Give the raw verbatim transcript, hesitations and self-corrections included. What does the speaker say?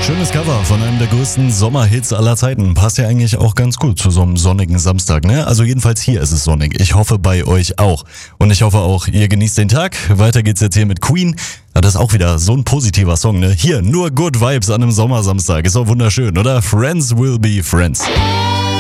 Schönes Cover von einem der größten Sommerhits aller Zeiten. Passt ja eigentlich auch ganz gut zu so einem sonnigen Samstag, ne? Also jedenfalls hier ist es sonnig. Ich hoffe bei euch auch. Und ich hoffe auch, ihr genießt den Tag. Weiter geht's jetzt hier mit Queen. Ja, das ist auch wieder so ein positiver Song, ne? Hier, nur Good Vibes an einem Sommersamstag. Ist doch wunderschön, oder? Friends will be friends.